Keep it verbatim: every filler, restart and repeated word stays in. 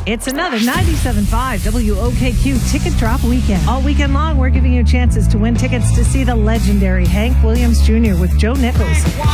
It's another ninety-seven point five W O K Q Ticket Drop Weekend. All weekend long, we're giving you chances to win tickets to see the legendary Hank Williams Junior with Joe Nichols.